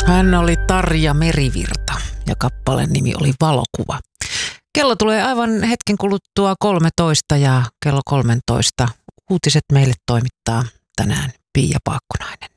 Hän oli Tarja Merivirta ja kappaleen nimi oli Valokuva. Kello tulee aivan hetken kuluttua 13 ja kello 13 uutiset meille toimittaa tänään Pia Paakkonainen.